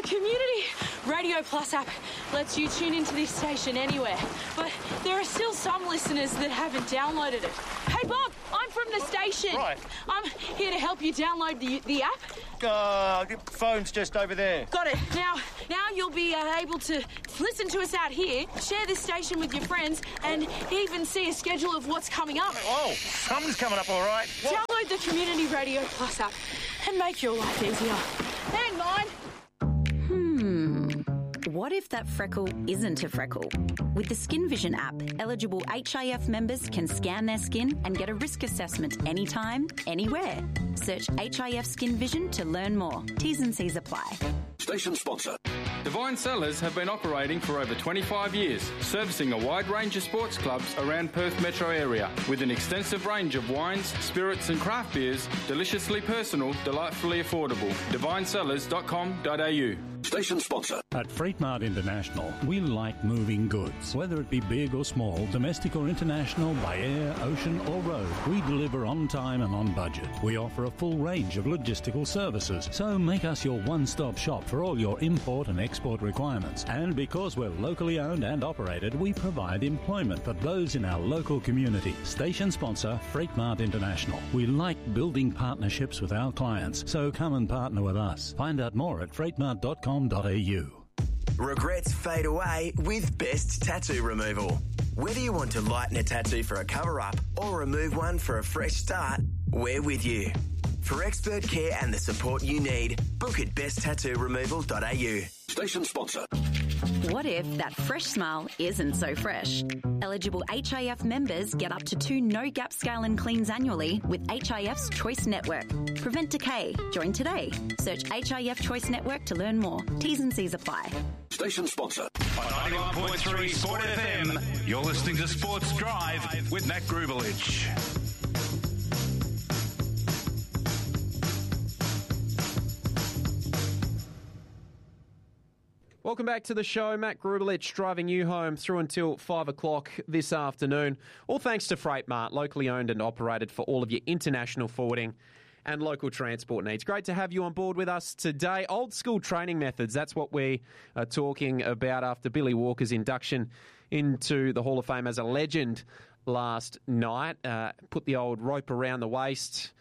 The Community Radio Plus app lets you tune into this station anywhere, but there are still some listeners that haven't downloaded it. Hey Bob, I'm from the station. Right. I'm here to help you download the app. The phone's just over there. Got it. Now you'll be able to listen to us out here, share this station with your friends, and even see a schedule of what's coming up. Oh, something's coming up all right. What? Download the Community Radio Plus app and make your life easier. And mine. What if that freckle isn't a freckle? With the Skin Vision app, eligible HIF members can scan their skin and get a risk assessment anytime, anywhere. Search HIF Skin Vision to learn more. T's and C's apply. Station sponsor. Divine Cellars have been operating for over 25 years, servicing a wide range of sports clubs around Perth metro area with an extensive range of wines, spirits and craft beers, deliciously personal, delightfully affordable. divinecellars.com.au. Station sponsor. At Freight Mart International, we like moving goods. Whether it be big or small, domestic or international, by air, ocean or road, we deliver on time and on budget. We offer a full range of logistical services, so make us your one-stop shop for all your import and export requirements. And because we're locally owned and operated, we provide employment for those in our local community. Station sponsor, Freight Mart International. We like building partnerships with our clients, so come and partner with us. Find out more at freightmart.com.au. Regrets fade away with Best Tattoo Removal. Whether you want to lighten a tattoo for a cover-up or remove one for a fresh start, we're with you. For expert care and the support you need, book at besttattooremoval.au. Station sponsor. What if that fresh smile isn't so fresh? Eligible HIF members get up to 2 no-gap scale and cleans annually with HIF's Choice Network. Prevent decay. Join today. Search HIF Choice Network to learn more. T's and C's apply. Station sponsor. On 91.3 Sport FM, you're listening to Sports Drive with Matt Grubelich. Welcome back to the show. Matt Grubelich driving you home through until 5 o'clock this afternoon. All thanks to Freight Mart, locally owned and operated for all of your international forwarding and local transport needs. Great to have you on board with us today. Old school training methods, that's what we are talking about after Billy Walker's induction into the Hall of Fame as a legend last night. Put the old rope around the waist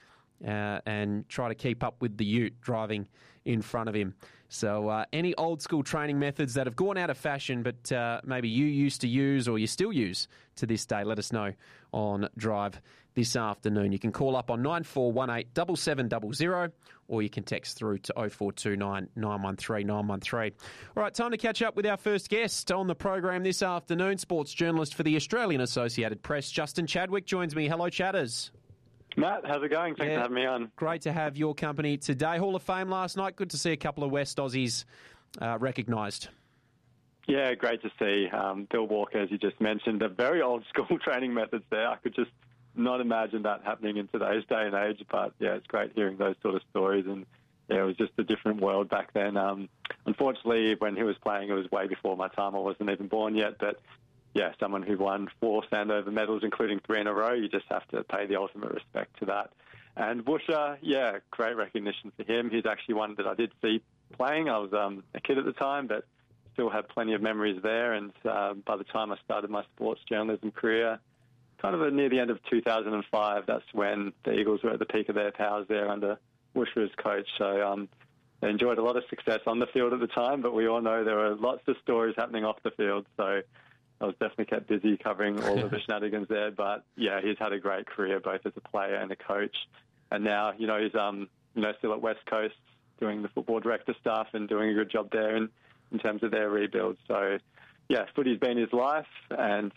and try to keep up with the ute driving in front of him. So any old school training methods that have gone out of fashion but maybe you used to use or you still use to this day, let us know on Drive this afternoon. You can call up on 9418 7700 or you can text through to 0429 913 913. All right, time to catch up with our first guest on the program this afternoon. Sports journalist for the Australian Associated Press, Justin Chadwick, joins me. Hello, Chatters. Matt, how's it going? Thanks for having me on. Great to have your company today. Hall of Fame last night. Good to see a couple of West Aussies recognised. Yeah, great to see. Bill Walker, as you just mentioned, the very old school training methods there. I could just not imagine that happening in today's day and age, but yeah, it's great hearing those sort of stories. And yeah, it was just a different world back then. Unfortunately, when he was playing, it was way before my time. I wasn't even born yet, but yeah, someone who won 4 Sandover medals, including 3 in a row, you just have to pay the ultimate respect to that. And Busher, yeah, great recognition for him. He's actually one that I did see playing. I was a kid at the time, but still have plenty of memories there. And by the time I started my sports journalism career, kind of near the end of 2005, that's when the Eagles were at the peak of their powers there under Busher as coach. So they enjoyed a lot of success on the field at the time, but we all know there were lots of stories happening off the field. So I was definitely kept busy covering all of the shenanigans there. But yeah, he's had a great career both as a player and a coach. And now, he's still at West Coast doing the football director stuff and doing a good job there in terms of their rebuild. So yeah, footy's been his life, and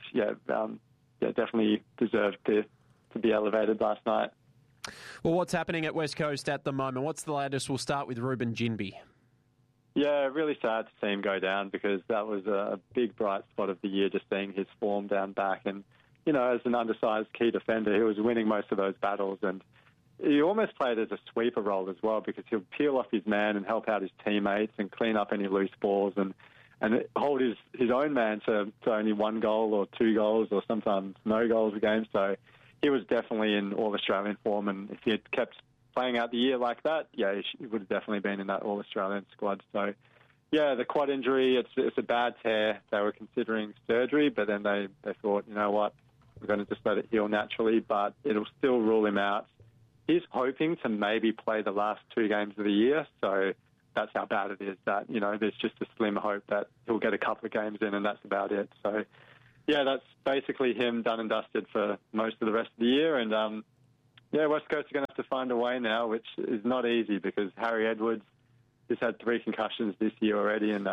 definitely deserved to be elevated last night. Well, what's happening at West Coast at the moment? What's the latest? We'll start with Ruben Ginbey. Yeah, really sad to see him go down because that was a big bright spot of the year, just seeing his form down back. And, as an undersized key defender, he was winning most of those battles. And he almost played as a sweeper role as well because he'll peel off his man and help out his teammates and clean up any loose balls and hold his own man to only 1 goal or 2 goals or sometimes no goals a game. So he was definitely in All-Australian form, and if he had kept playing out the year like that, yeah, he would have definitely been in that All-Australian squad. So, Yeah, the quad injury, it's a bad tear. They were considering surgery, but then they thought, you know what, we're going to just let it heal naturally, but it'll still rule him out. He's hoping to maybe play the last 2 games of the year, so that's how bad it is that, there's just a slim hope that he'll get a couple of games in and that's about it. So, yeah, that's basically him done and dusted for most of the rest of the year. And, West Coast are going to have to find a way now, which is not easy because Harry Edwards has had 3 concussions this year already. And,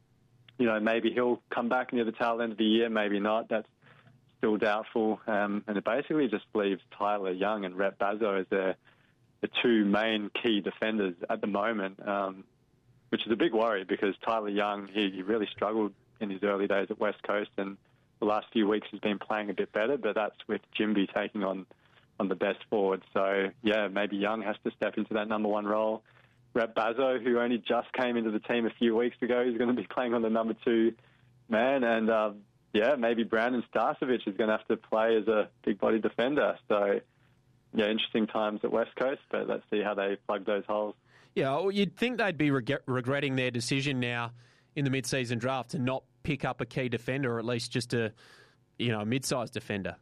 maybe he'll come back near the tail end of the year, maybe not. That's still doubtful. And it basically just leaves Tyler Young and Rhett Bazzo as the 2 main key defenders at the moment, which is a big worry because Tyler Young, he really struggled in his early days at West Coast, and the last few weeks he's been playing a bit better, but that's with Jimby taking on the best forward. So, yeah, maybe Young has to step into that number 1 role. Rhett Bazzo, who only just came into the team a few weeks ago, he's going to be playing on the number 2 man. And, maybe Brandon Starcevich is going to have to play as a big-body defender. So, yeah, interesting times at West Coast, but let's see how they plug those holes. Yeah, well, you'd think they'd be regretting their decision now in the mid-season draft to not pick up a key defender, or at least just a mid-sized defender.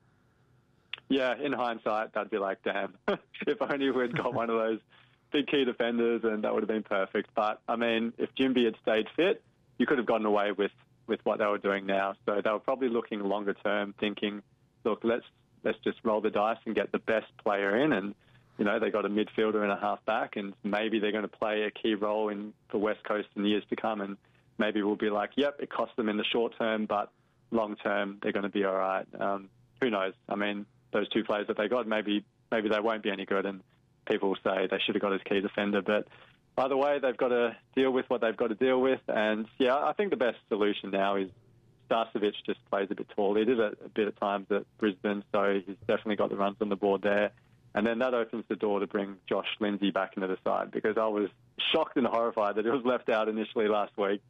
Yeah, in hindsight, that'd be like, damn, if only we'd got one of those big key defenders, and that would have been perfect. But, I mean, if Jimby had stayed fit, you could have gotten away with what they were doing now. So they were probably looking longer term, thinking, look, let's just roll the dice and get the best player in. And, they got a midfielder and a half-back, and maybe they're going to play a key role for West Coast in years to come. And maybe we'll be like, yep, it cost them in the short term, but long term, they're going to be all right. Who knows? I mean, those 2 players that they got, maybe they won't be any good, and people will say they should have got his key defender. But either way, they've got to deal with what they've got to deal with. And, yeah, I think the best solution now is Starcevich just plays a bit tall. He did it a bit at times at Brisbane, so he's definitely got the runs on the board there. And then that opens the door to bring Josh Lindsay back into the side, because I was shocked and horrified that he was left out initially last week.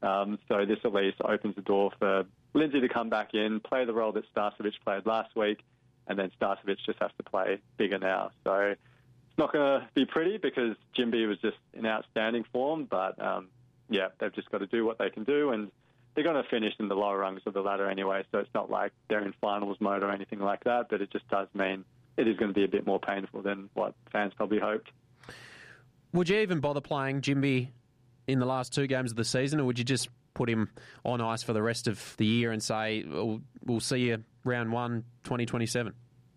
So this at least opens the door for Lindsay to come back in, play the role that Starcevich played last week, and then Starcevich just has to play bigger now. So it's not going to be pretty because Jimby was just in outstanding form, but, they've just got to do what they can do, and they're going to finish in the lower rungs of the ladder anyway, so it's not like they're in finals mode or anything like that, but it just does mean it is going to be a bit more painful than what fans probably hoped. Would you even bother playing Jimby in the last 2 games of the season, or would you just put him on ice for the rest of the year and say, we'll see you round 1, 2027?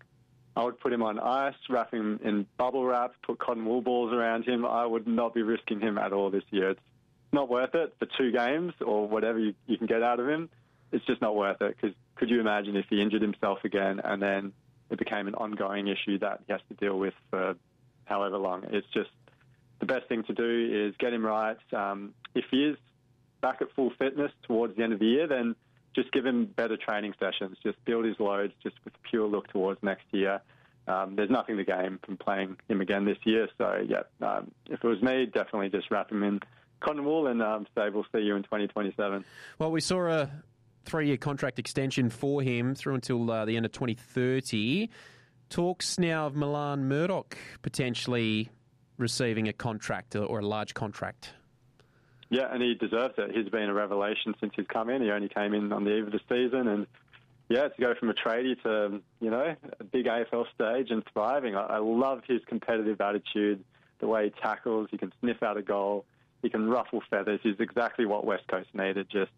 I would put him on ice, wrap him in bubble wrap, put cotton wool balls around him. I would not be risking him at all this year. It's not worth it for 2 games or whatever you can get out of him. It's just not worth it, because could you imagine if he injured himself again and then it became an ongoing issue that he has to deal with for however long? It's just the best thing to do is get him right. If he is back at full fitness towards the end of the year, then just give him better training sessions. Just build his loads just with a pure look towards next year. There's nothing to gain from playing him again this year. So, if it was me, definitely just wrap him in cotton wool and say we'll see you in 2027. Well, we saw a 3-year contract extension for him through until the end of 2030. Talks now of Milan Murdoch potentially receiving a contract or a large contract. Yeah, and he deserves it. He's been a revelation since he's come in. He only came in on the eve of the season, and to go from a tradie to, a big AFL stage and thriving. I love his competitive attitude, the way he tackles. He can sniff out a goal. He can ruffle feathers. He's exactly what West Coast needed. Just,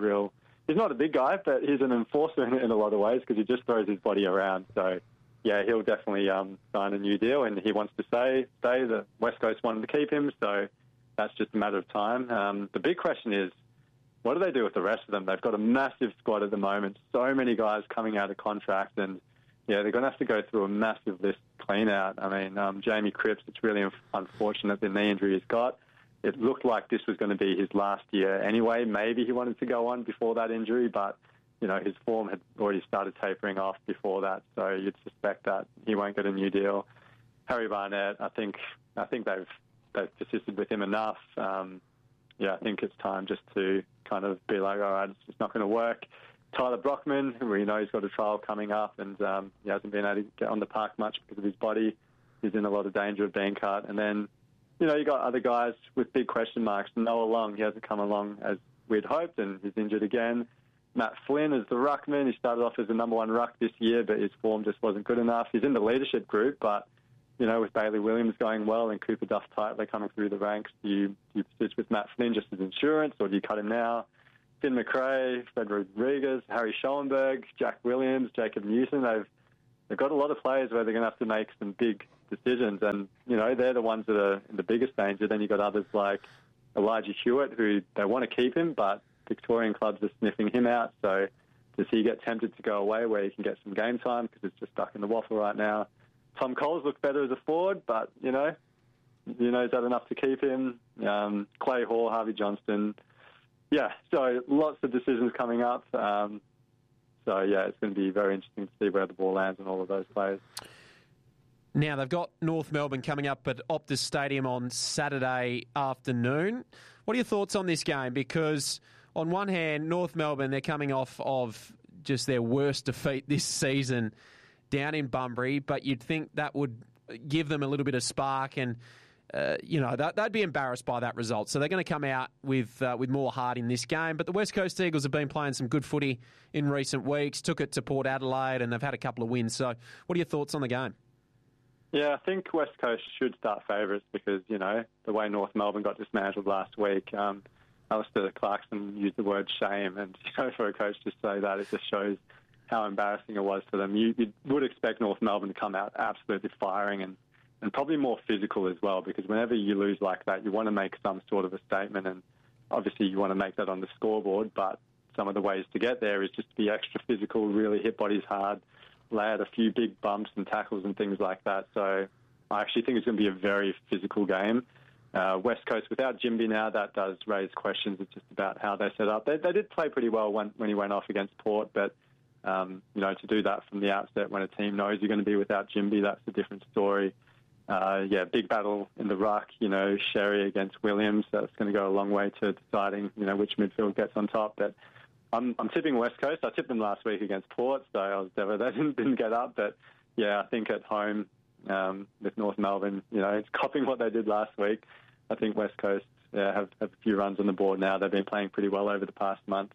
he's not a big guy, but he's an enforcer in a lot of ways because he just throws his body around. So, yeah, he'll definitely sign a new deal, and he wants to stay. The West Coast wanted to keep him, so that's just a matter of time. The big question is, what do they do with the rest of them? They've got a massive squad at the moment, so many guys coming out of contract, and, they're going to have to go through a massive list clean out. I mean, Jamie Cripps, it's really unfortunate the knee injury he's got. It looked like this was going to be his last year anyway. Maybe he wanted to go on before that injury, but, his form had already started tapering off before that, so you'd suspect that he won't get a new deal. Harry Barnett, I think they've persisted with him enough. I think it's time just to kind of be like, all right, it's not going to work. Tyler Brockman, we know he's got a trial coming up, and he hasn't been able to get on the park much because of his body. He's in a lot of danger of being cut. And then, you know, you got other guys with big question marks. Noah Long, he hasn't come along as we'd hoped, and he's injured again. Matt Flynn is the ruckman. He started off as the number one ruck this year, but his form just wasn't good enough. He's in the leadership group, but, you know, with Bailey Williams going well and Cooper Duff-Tightly coming through the ranks, do you persist with Matt Flynn just as insurance, or do you cut him now? Finn McRae, Fred Rodriguez, Harry Schoenberg, Jack Williams, Jacob Newton, they've got a lot of players where they're going to have to make some big decisions, and, you know, they're the ones that are in the biggest danger. Then you've got others like Elijah Hewitt, who they want to keep him, but Victorian clubs are sniffing him out. So does he get tempted to go away where he can get some game time because it's just stuck in the waffle right now? Tom Coles looks better as a forward, but, is that enough to keep him? Clay Hall, Harvey Johnston. Yeah, so lots of decisions coming up. It's going to be very interesting to see where the ball lands on all of those players. Now, they've got North Melbourne coming up at Optus Stadium on Saturday afternoon. What are your thoughts on this game? Because on one hand, North Melbourne, they're coming off of just their worst defeat this season down in Bunbury, but you'd think that would give them a little bit of spark and, they'd be embarrassed by that result. So they're going to come out with more heart in this game. But the West Coast Eagles have been playing some good footy in recent weeks, took it to Port Adelaide, and they've had a couple of wins. So what are your thoughts on the game? Yeah, I think West Coast should start favourites because, the way North Melbourne got dismantled last week, Alistair Clarkson used the word shame, and for a coach to say that, it just shows how embarrassing it was for them. You would expect North Melbourne to come out absolutely firing and probably more physical as well, because whenever you lose like that, you want to make some sort of a statement, and obviously you want to make that on the scoreboard, but some of the ways to get there is just to be extra physical, really hit bodies hard, lay out a few big bumps and tackles and things like that. So I actually think it's going to be a very physical game. West Coast without Jimby now, that does raise questions. It's just about how they're set up. They did play pretty well when he went off against Port, but to do that from the outset when a team knows you're going to be without Jimby, that's a different story. Big battle in the ruck, Sherry against Williams. That's going to go a long way to deciding, which midfield gets on top. But I'm tipping West Coast. I tipped them last week against Port, so I was never, they didn't get up. But, I think at home with North Melbourne, it's copying what they did last week. I think West Coast have a few runs on the board now. They've been playing pretty well over the past month.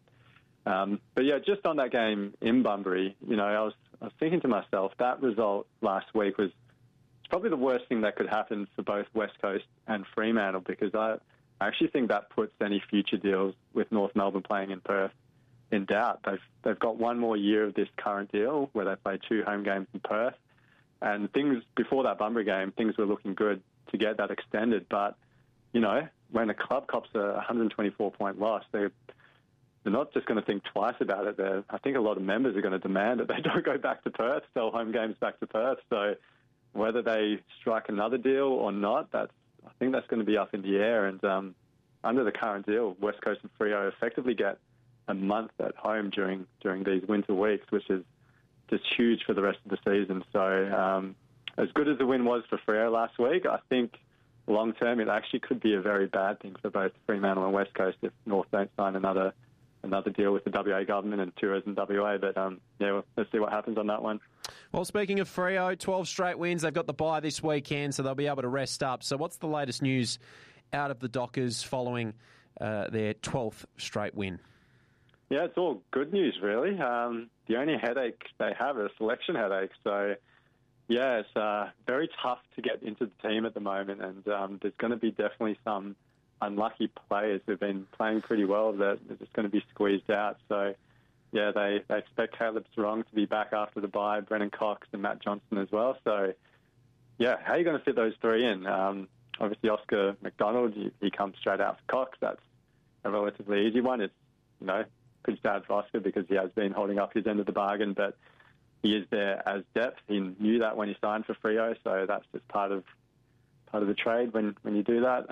Just on that game in Bunbury, I was thinking to myself, that result last week was probably the worst thing that could happen for both West Coast and Fremantle, because I actually think that puts any future deals with North Melbourne playing in Perth in doubt. They've got one more year of this current deal where they play 2 home games in Perth, and things before that Bunbury game, things were looking good to get that extended. But when a club cops a 124-point loss, they're not just going to think twice about it. I think a lot of members are going to demand that they don't go back to Perth, sell home games back to Perth. So whether they strike another deal or not, I think that's going to be up in the air. And under the current deal, West Coast and Freo effectively get a month at home during these winter weeks, which is just huge for the rest of the season. So as good as the win was for Freo last week, I think long term it actually could be a very bad thing for both Fremantle and West Coast if North don't sign another deal with the WA government and tours in WA. But let's see what happens on that one. Well, speaking of Freo, 12 straight wins. They've got the bye this weekend, so they'll be able to rest up. So what's the latest news out of the Dockers following their 12th straight win? Yeah, it's all good news, really. The only headache they have is a selection headache. So, it's very tough to get into the team at the moment, and there's going to be definitely some unlucky players who've been playing pretty well that are just going to be squeezed out. So, they expect Caleb Strong to be back after the bye, Brennan Cox and Matt Johnson as well. So, how are you going to fit those 3 in? Obviously, Oscar McDonald, he comes straight out for Cox. That's a relatively easy one. It's, pretty sad for Oscar because he has been holding up his end of the bargain, but he is there as depth. He knew that when he signed for Freo, so that's just part of the trade when you do that.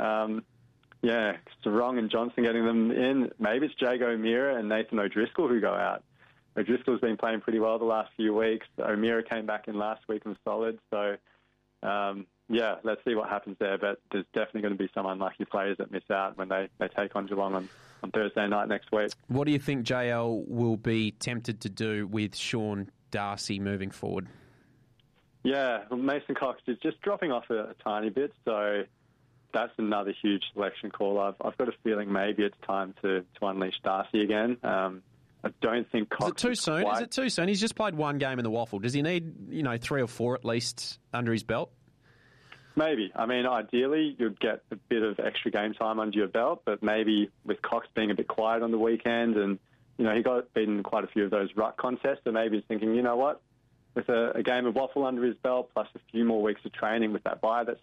Strong and Johnson getting them in. Maybe it's Jago O'Meara and Nathan O'Driscoll who go out. O'Driscoll's been playing pretty well the last few weeks. O'Meara came back in last week and was solid. So, let's see what happens there. But there's definitely going to be some unlucky players that miss out when they take on Geelong on Thursday night next week. What do you think JL will be tempted to do with Sean Darcy moving forward? Yeah, Mason Cox is just dropping off a tiny bit. So that's another huge selection call. I've got a feeling maybe it's time to unleash Darcy again. I don't think Cox... Is it too soon? Quite... Is it too soon? He's just played one game in the Waffle. Does he need, 3 or 4 at least under his belt? Maybe. I mean, ideally, you'd get a bit of extra game time under your belt, but maybe with Cox being a bit quiet on the weekend and, he got beaten in quite a few of those ruck contests, so maybe he's thinking, you know what, with a game of Waffle under his belt plus a few more weeks of training with that bye that's